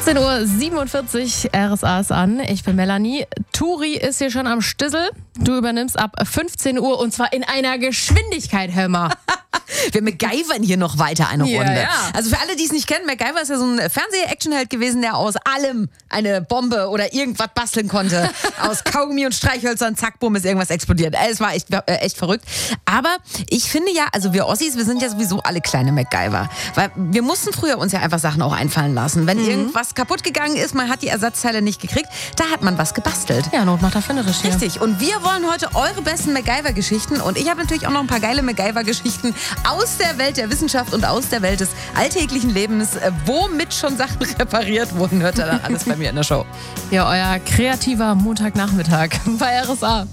14:47 Uhr, RSA ist an. Ich bin Melanie. Turi ist hier schon am Stissel. Du übernimmst ab 15 Uhr und zwar in einer Geschwindigkeit, hör mal. Wir MacGyvern hier noch weiter eine Runde. Ja. Also für alle, die es nicht kennen, MacGyver ist ja so ein Fernseh-Actionheld gewesen, der aus allem eine Bombe oder irgendwas basteln konnte. Aus Kaugummi und Streichhölzern, zack, bumm, ist irgendwas explodiert. Es war echt verrückt. Aber ich finde ja, also wir Ossis, wir sind ja sowieso alle kleine MacGyver. Weil wir mussten früher uns ja einfach Sachen auch einfallen lassen. Wenn irgendwas kaputt gegangen ist, man hat die Ersatzteile nicht gekriegt, da hat man was gebastelt. Ja, Not macht erfinderisch hier. Richtig. Und wir wollen heute eure besten MacGyver-Geschichten. Und ich habe natürlich auch noch ein paar geile MacGyver-Geschichten aus der Welt der Wissenschaft und aus der Welt des alltäglichen Lebens, womit schon Sachen repariert wurden, hört ihr dann alles bei mir in der Show. Ja, euer kreativer Montagnachmittag bei RSA.